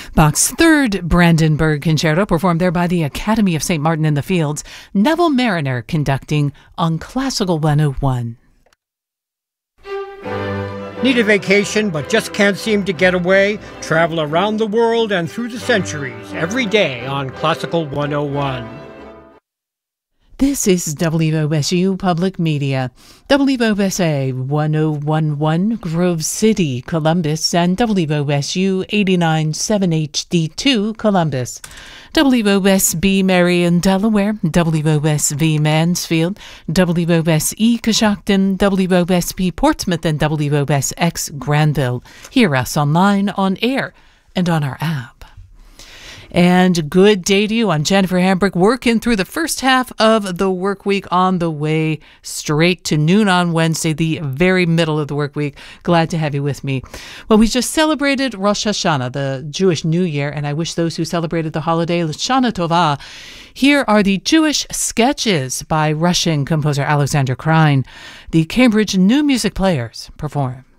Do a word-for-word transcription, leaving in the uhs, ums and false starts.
Bach's third Brandenburg Concerto, performed there by the Academy of Saint Martin in the Fields. Neville Mariner conducting on Classical one oh one. Need a vacation but just can't seem to get away? Travel around the world and through the centuries every day on Classical one oh one. This is W O S U Public Media, W O S A one oh one point one Grove City, Columbus, and W O S U eighty-nine point seven H D two, Columbus. W O S B Marion, Delaware, W O S V Mansfield, W O S E Coshocton, W O S P Portsmouth, and W O S X Granville. Hear us online, on air, and on our app. And good day to you. I'm Jennifer Hambrick, working through the first half of the work week, on the way straight to noon on Wednesday, the very middle of the work week. Glad to have you with me. Well, we just celebrated Rosh Hashanah, the Jewish New Year, and I wish those who celebrated the holiday Shana Tova. Here are the Jewish sketches by Russian composer Alexander Krein. The Cambridge New Music Players perform.